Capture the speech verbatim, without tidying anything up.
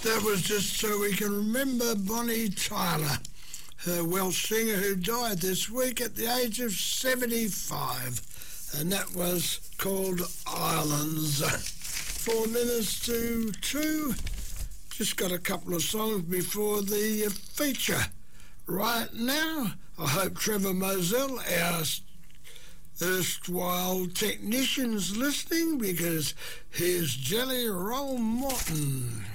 That was just so we can remember Bonnie Tyler, her Welsh singer who died this week at the age of seventy-five, and that was called Islands. Four minutes to two. Just got a couple of songs before the feature. Right now, I hope Trevor Moselle, our erstwhile technician's listening, because here's Jelly Roll Morton.